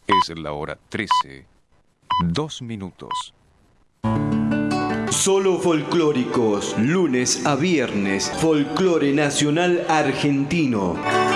Es la hora 13, 2 minutos. Solo folclóricos, lunes a viernes, folclore nacional argentino.